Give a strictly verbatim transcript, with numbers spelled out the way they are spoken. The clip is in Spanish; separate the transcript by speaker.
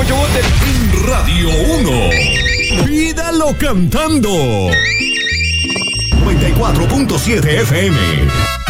Speaker 1: mucho gusto.
Speaker 2: En Radio uno. Pídalo cantando. noventa y cuatro punto siete F M.